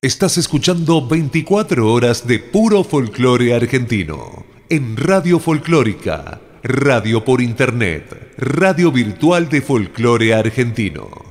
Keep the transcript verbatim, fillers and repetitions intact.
Estás escuchando veinticuatro horas de puro folclore argentino en Radio Folclórica, radio por internet, radio virtual de folclore argentino.